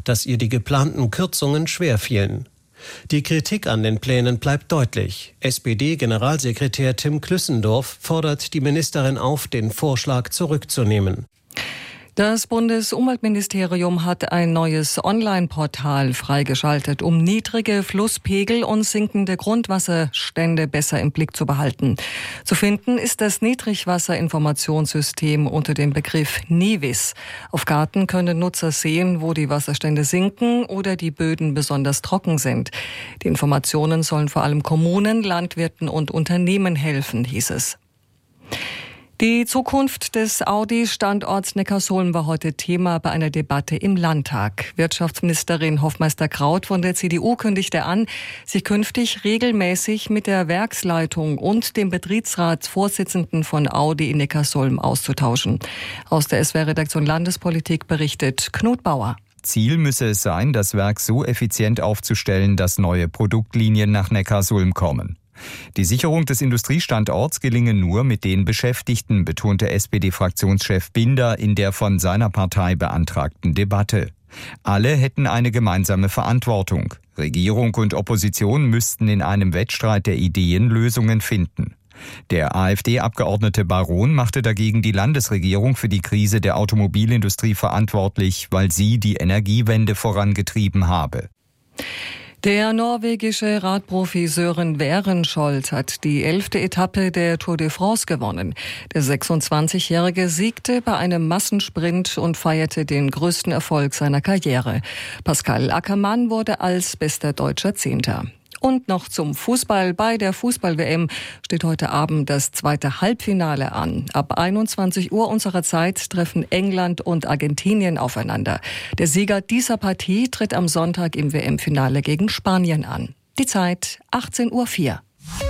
dass ihr die geplanten Kürzungen schwerfielen. Die Kritik an den Plänen bleibt deutlich. SPD-Generalsekretär Tim Klüssendorf fordert die Ministerin auf, den Vorschlag zurückzunehmen. Das Bundesumweltministerium hat ein neues Online-Portal freigeschaltet, um niedrige Flusspegel und sinkende Grundwasserstände besser im Blick zu behalten. Zu finden ist das Niedrigwasserinformationssystem unter dem Begriff NIWIS. Auf Karten können Nutzer sehen, wo die Wasserstände sinken oder die Böden besonders trocken sind. Die Informationen sollen vor allem Kommunen, Landwirten und Unternehmen helfen, hieß es. Die Zukunft des Audi-Standorts Neckarsulm war heute Thema bei einer Debatte im Landtag. Wirtschaftsministerin Hofmeister-Kraut von der CDU kündigte an, sich künftig regelmäßig mit der Werksleitung und dem Betriebsratsvorsitzenden von Audi in Neckarsulm auszutauschen. Aus der SWR-Redaktion Landespolitik berichtet Knut Bauer. Ziel müsse es sein, das Werk so effizient aufzustellen, dass neue Produktlinien nach Neckarsulm kommen. Die Sicherung des Industriestandorts gelinge nur mit den Beschäftigten, betonte SPD-Fraktionschef Binder in der von seiner Partei beantragten Debatte. Alle hätten eine gemeinsame Verantwortung. Regierung und Opposition müssten in einem Wettstreit der Ideen Lösungen finden. Der AfD-Abgeordnete Baron machte dagegen die Landesregierung für die Krise der Automobilindustrie verantwortlich, weil sie die Energiewende vorangetrieben habe. Der norwegische Radprofi Søren Werenskjold hat die 11. Etappe der Tour de France gewonnen. Der 26-Jährige siegte bei einem Massensprint und feierte den größten Erfolg seiner Karriere. Pascal Ackermann wurde als bester Deutscher Zehnter. Und noch zum Fußball. Bei der Fußball-WM steht heute Abend das zweite Halbfinale an. Ab 21 Uhr unserer Zeit treffen England und Argentinien aufeinander. Der Sieger dieser Partie tritt am Sonntag im WM-Finale gegen Spanien an. Die Zeit 18:04 Uhr.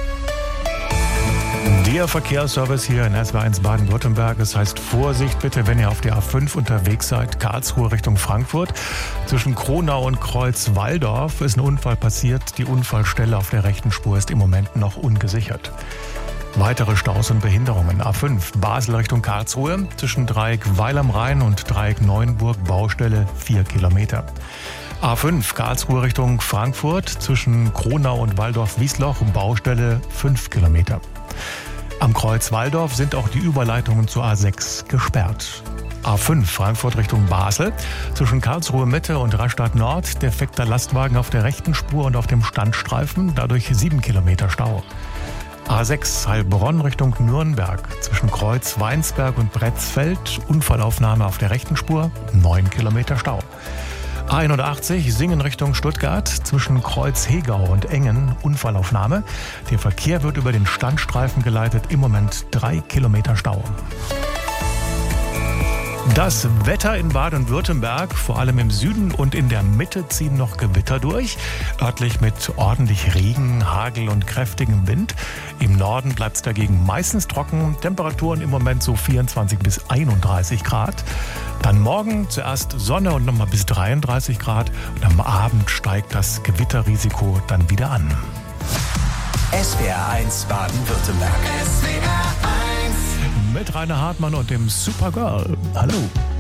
Der Verkehrsservice hier in SW1 Baden-Württemberg. Es heißt Vorsicht bitte, wenn ihr auf der A5 unterwegs seid, Karlsruhe Richtung Frankfurt. Zwischen Kronau und Kreuz-Walldorf ist ein Unfall passiert. Die Unfallstelle auf der rechten Spur ist im Moment noch ungesichert. Weitere Staus und Behinderungen. A5 Basel Richtung Karlsruhe. Zwischen Dreieck Weil am Rhein und Dreieck Neuenburg Baustelle 4 Kilometer. A5 Karlsruhe Richtung Frankfurt. Zwischen Kronau und Walldorf-Wiesloch Baustelle 5 Kilometer. Am Kreuz Walldorf sind auch die Überleitungen zur A6 gesperrt. A5 Frankfurt Richtung Basel. Zwischen Karlsruhe Mitte und Rastatt Nord defekter Lastwagen auf der rechten Spur und auf dem Standstreifen. Dadurch 7 Kilometer Stau. A6 Heilbronn Richtung Nürnberg. Zwischen Kreuz Weinsberg und Bretzfeld Unfallaufnahme auf der rechten Spur. 9 Kilometer Stau. A81 Singen Richtung Stuttgart, zwischen Kreuz Hegau und Engen Unfallaufnahme. Der Verkehr wird über den Standstreifen geleitet, im Moment 3 Kilometer Stau. Das Wetter in Baden-Württemberg, vor allem im Süden und in der Mitte ziehen noch Gewitter durch. Örtlich mit ordentlich Regen, Hagel und kräftigem Wind. Im Norden bleibt es dagegen meistens trocken. Temperaturen im Moment so 24 bis 31 Grad. Dann morgen zuerst Sonne und nochmal bis 33 Grad. Und am Abend steigt das Gewitterrisiko dann wieder an. SWR1 Baden-Württemberg. Mit Rainer Hartmann und dem Supergirl. Hallo.